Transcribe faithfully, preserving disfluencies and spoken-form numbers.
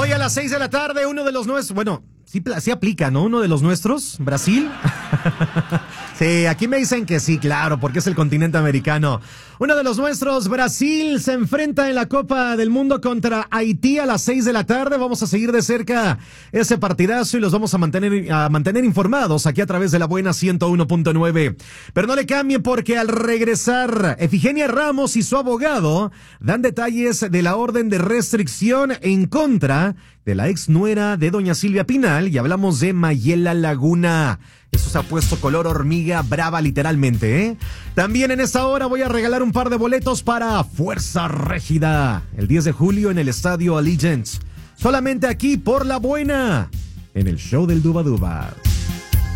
Hoy a las seis de la tarde, uno de los nuestros, bueno, sí, sí aplica, ¿no? Uno de los nuestros, Brasil. Sí, aquí me dicen que sí, claro, porque es el continente americano. Uno de los nuestros, Brasil, se enfrenta en la Copa del Mundo contra Haití a las seis de la tarde. Vamos a seguir de cerca ese partidazo y los vamos a mantener, a mantener informados aquí a través de la buena ciento uno punto nueve. Pero no le cambien porque al regresar, Efigenia Ramos y su abogado dan detalles de la orden de restricción en contra de la ex nuera de doña Silvia Pinal y hablamos de Mayela Laguna. Eso se ha puesto color hormiga brava literalmente, ¿eh? También en esta hora voy a regalar un par de boletos para Fuerza Régida, el diez de julio en el Estadio Allegiant. Solamente aquí por la buena, en el show del Duba Duba.